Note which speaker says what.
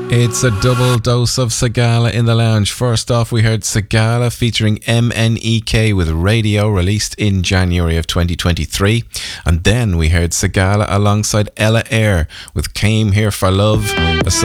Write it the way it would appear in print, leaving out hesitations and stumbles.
Speaker 1: It's a double dose of Sagala in the lounge. First off, we heard Sagala featuring MNEK with Radio, released in January of 2023. And then we heard Sagala alongside Ella Eyre with Came Here for Love, a song